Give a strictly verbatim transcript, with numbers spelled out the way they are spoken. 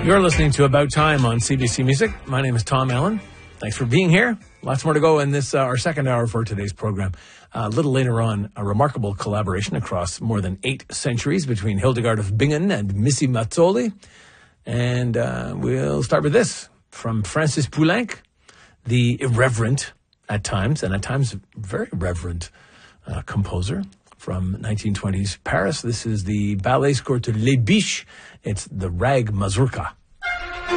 You're listening to About Time on C B C Music. My name is Tom Allen. Thanks for being here. Lots more to go in this, uh, our second hour for today's program. Uh, a little later on, a remarkable collaboration across more than eight centuries between Hildegard of Bingen and Missy Mazzoli. And uh, we'll start with this from Francis Poulenc, the irreverent at times, and at times very reverent uh, composer from nineteen twenties Paris. This is the Ballet Score to Les Biches. It's the Rag Mazurka.